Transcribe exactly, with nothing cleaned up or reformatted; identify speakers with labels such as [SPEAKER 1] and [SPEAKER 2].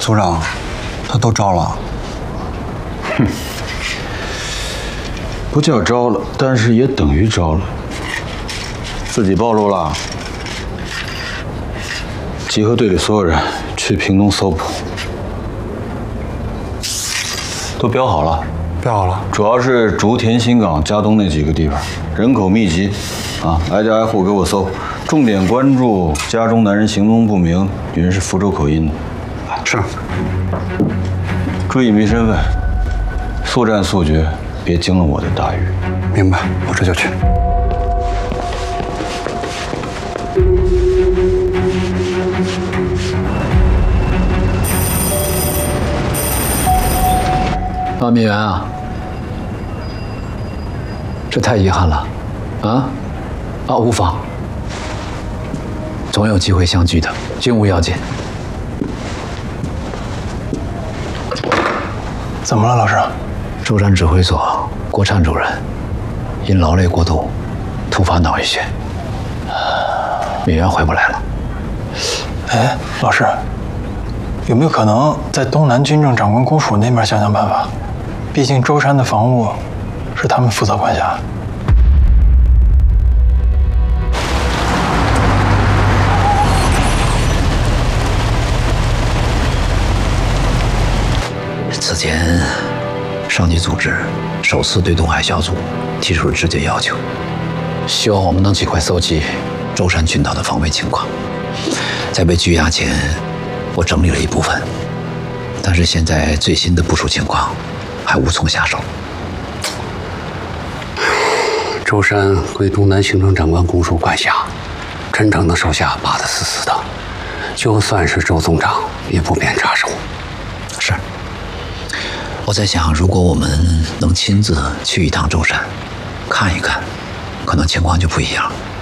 [SPEAKER 1] 组长，他都招了。
[SPEAKER 2] 哼，不叫招了，但是也等于招了。自己暴露了，集合队里所有人去屏东搜捕，都标好了。
[SPEAKER 1] 标好了，
[SPEAKER 2] 主要是竹田、新港、嘉东那几个地方，人口密集，啊，挨家挨户给我搜，重点关注家中男人行踪不明，女人是福州口音的。
[SPEAKER 1] 是。
[SPEAKER 2] 注意迷身份，速战速决，别惊了我的大狱。
[SPEAKER 1] 明白，我这就去。
[SPEAKER 3] 啊，米原啊，这太遗憾了，啊，啊，无妨，总有机会相聚的，均无要紧。
[SPEAKER 1] 怎么了，老师？
[SPEAKER 3] 舟山指挥所郭灿主任因劳累过度，突发脑溢血，米原回不来了。
[SPEAKER 1] 哎，老师，有没有可能在东南军政长官公署那边想想办法？毕竟舟山的防务是他们负责管辖。
[SPEAKER 3] 此前，上级组织首次对东海小组提出了直接要求，希望我们能尽快搜集舟山群岛的防卫情况。在被拘押前，我整理了一部分，但是现在最新的部署情况还无从下手。
[SPEAKER 4] 舟山归东南行政长官公署管辖，陈诚的手下把得死死的，就算是周总长也不便插手。
[SPEAKER 3] 是。我在想，如果我们能亲自去一趟舟山，看一看，可能情况就不一样了。